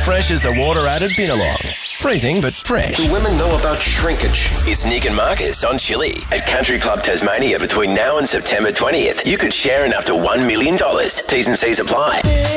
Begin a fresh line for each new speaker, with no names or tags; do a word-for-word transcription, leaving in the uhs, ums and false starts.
fresh as the water added Binalong. Freezing but fresh.
Do women know about shrinkage?
It's Nick and Marcus on Chili. At Country Club Tasmania between now and September twentieth, you could share in up to one million dollars. T's and C's apply.